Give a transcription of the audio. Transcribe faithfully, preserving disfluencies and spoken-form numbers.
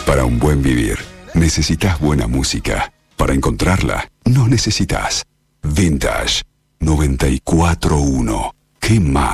Para un buen vivir, necesitas buena música. Para encontrarla, no necesitas. Vintage noventa y cuatro punto uno. ¿Qué más?